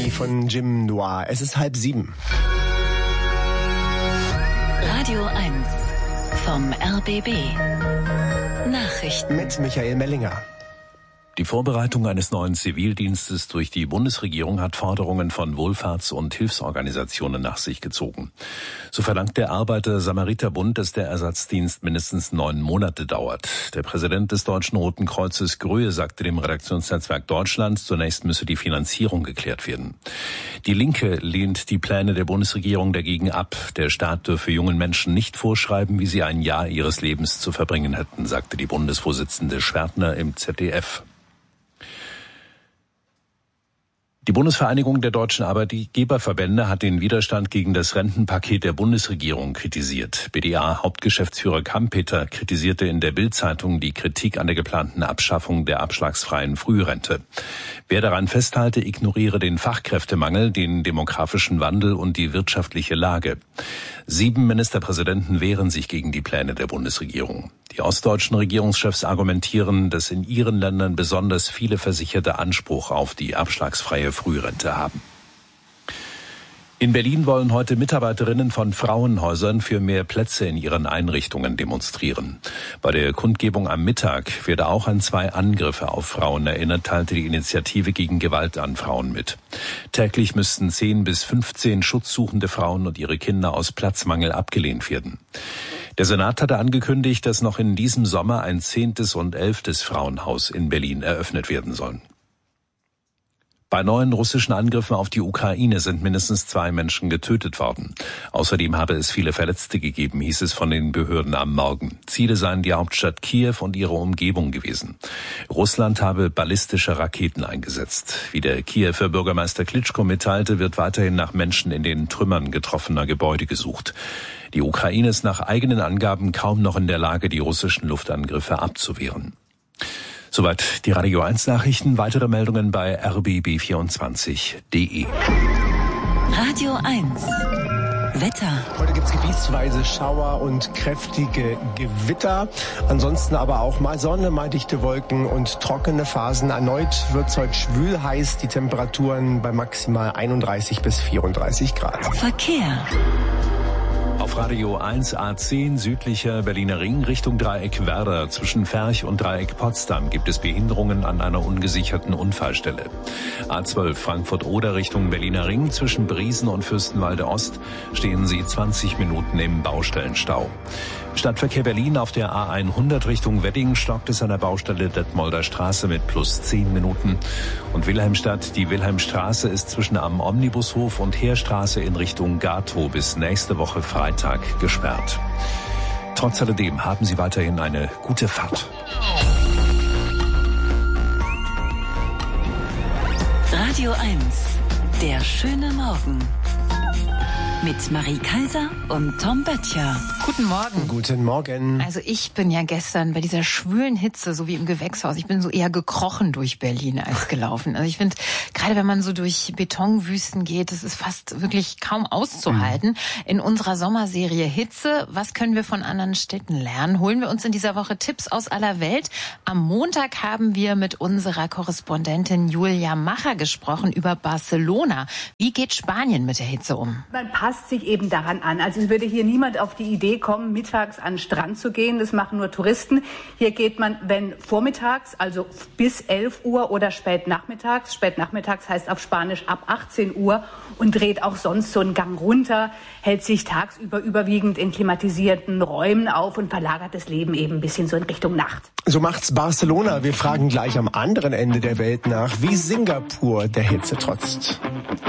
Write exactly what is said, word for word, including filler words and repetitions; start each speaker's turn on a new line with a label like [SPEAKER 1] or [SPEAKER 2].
[SPEAKER 1] Baby von Jim Noir. Es ist halb sieben.
[SPEAKER 2] Radio eins vom R B B. Nachrichten
[SPEAKER 1] mit Michael Mellinger.
[SPEAKER 3] Die Vorbereitung eines neuen Zivildienstes durch die Bundesregierung hat Forderungen von Wohlfahrts- und Hilfsorganisationen nach sich gezogen. So verlangt der Arbeiter-Samariter-Bund, dass der Ersatzdienst mindestens neun Monate dauert. Der Präsident des Deutschen Roten Kreuzes Gröhe sagte dem Redaktionsnetzwerk Deutschland, zunächst müsse die Finanzierung geklärt werden. Die Linke lehnt die Pläne der Bundesregierung dagegen ab. Der Staat dürfe jungen Menschen nicht vorschreiben, wie sie ein Jahr ihres Lebens zu verbringen hätten, sagte die Bundesvorsitzende Schwertner im Z D F. Die Bundesvereinigung der deutschen Arbeitgeberverbände hat den Widerstand gegen das Rentenpaket der Bundesregierung kritisiert. B D A-Hauptgeschäftsführer Kampeter kritisierte in der Bild-Zeitung die Kritik an der geplanten Abschaffung der abschlagsfreien Frührente. Wer daran festhalte, ignoriere den Fachkräftemangel, den demografischen Wandel und die wirtschaftliche Lage. Sieben Ministerpräsidenten wehren sich gegen die Pläne der Bundesregierung. Die ostdeutschen Regierungschefs argumentieren, dass in ihren Ländern besonders viele Versicherte Anspruch auf die abschlagsfreie Frührente haben. In Berlin wollen heute Mitarbeiterinnen von Frauenhäusern für mehr Plätze in ihren Einrichtungen demonstrieren. Bei der Kundgebung am Mittag werde auch an zwei Angriffe auf Frauen erinnert, teilte die Initiative gegen Gewalt an Frauen mit. Täglich müssten zehn bis fünfzehn schutzsuchende Frauen und ihre Kinder aus Platzmangel abgelehnt werden. Der Senat hatte angekündigt, dass noch in diesem Sommer ein zehntes und elftes Frauenhaus in Berlin eröffnet werden sollen. Bei neuen russischen Angriffen auf die Ukraine sind mindestens zwei Menschen getötet worden. Außerdem habe es viele Verletzte gegeben, hieß es von den Behörden am Morgen. Ziele seien die Hauptstadt Kiew und ihre Umgebung gewesen. Russland habe ballistische Raketen eingesetzt. Wie der Kiewer Bürgermeister Klitschko mitteilte, wird weiterhin nach Menschen in den Trümmern getroffener Gebäude gesucht. Die Ukraine ist nach eigenen Angaben kaum noch in der Lage, die russischen Luftangriffe abzuwehren. Soweit die Radio eins Nachrichten. Weitere Meldungen bei r b b vierundzwanzig punkt d e.
[SPEAKER 2] Radio eins Wetter.
[SPEAKER 1] Heute gibt es gebietsweise Schauer und kräftige Gewitter. Ansonsten aber auch mal Sonne, mal dichte Wolken und trockene Phasen. Erneut wird es heute schwül heiß. Die Temperaturen bei maximal einunddreißig bis vierunddreißig Grad.
[SPEAKER 2] Verkehr.
[SPEAKER 3] Auf Radio eins A zehn südlicher Berliner Ring Richtung Dreieck Werder zwischen Ferch und Dreieck Potsdam gibt es Behinderungen an einer ungesicherten Unfallstelle. A zwölf Frankfurt-Oder Richtung Berliner Ring zwischen Briesen und Fürstenwalde Ost stehen Sie zwanzig Minuten im Baustellenstau. Stadtverkehr Berlin auf der A hundert Richtung Wedding stockt es an der Baustelle Detmolder Straße mit plus zehn Minuten. Und Wilhelmstadt, die Wilhelmstraße ist zwischen am Omnibushof und Heerstraße in Richtung Gatow bis nächste Woche Freitag gesperrt. Trotz alledem haben Sie weiterhin eine gute Fahrt.
[SPEAKER 2] Radio eins, der schöne Morgen. Mit Marie Kaiser und Tom Böttcher.
[SPEAKER 4] Guten Morgen.
[SPEAKER 1] Guten Morgen.
[SPEAKER 4] Also ich bin ja gestern bei dieser schwülen Hitze, so wie im Gewächshaus, ich bin so eher gekrochen durch Berlin als gelaufen. Also ich finde, gerade wenn man so durch Betonwüsten geht, das ist fast wirklich kaum auszuhalten. In unserer Sommerserie Hitze, was können wir von anderen Städten lernen? Holen wir uns in dieser Woche Tipps aus aller Welt. Am Montag haben wir mit unserer Korrespondentin Julia Macher gesprochen über Barcelona. Wie geht Spanien mit der Hitze um?
[SPEAKER 5] Man passt sich eben daran an. Also es würde hier niemand auf die Idee kommen, mittags an den Strand zu gehen. Das machen nur Touristen. Hier geht man, wenn vormittags, also bis elf Uhr oder spät nachmittags. Spät nachmittags heißt auf Spanisch ab achtzehn Uhr und dreht auch sonst so einen Gang runter, hält sich tagsüber überwiegend in klimatisierten Räumen auf und verlagert das Leben eben ein bisschen so in Richtung Nacht.
[SPEAKER 1] So macht's Barcelona. Wir fragen gleich am anderen Ende der Welt nach, wie Singapur der Hitze trotzt.